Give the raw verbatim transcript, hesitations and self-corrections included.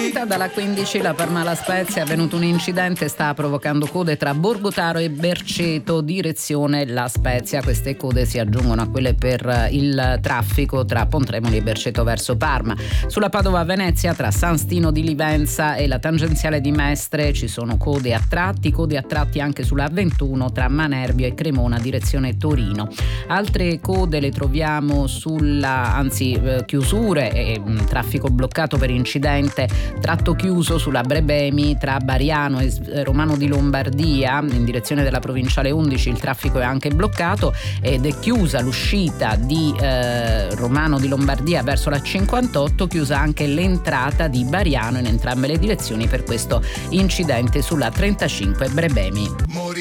Pronta dalla quindici la Parma-La Spezia, è avvenuto un incidente, sta provocando code tra Borgotaro e Berceto, direzione La Spezia. Queste code si aggiungono a quelle per il traffico tra Pontremoli e Berceto verso Parma. Sulla Padova-Venezia tra San Stino di Livenza e la tangenziale di Mestre ci sono code a tratti, code a tratti anche sulla A ventuno tra Manerbio e Cremona, direzione Torino. Altre code le troviamo sulla, anzi eh, chiusure e mh, traffico bloccato per incidente, tratto chiuso sulla Brebemi tra Bariano e Romano di Lombardia in direzione della provinciale undici. Il traffico è anche bloccato ed è chiusa l'uscita di eh, Romano di Lombardia verso la cinquantotto, chiusa anche l'entrata di Bariano in entrambe le direzioni per questo incidente sulla trentacinque Brebemi.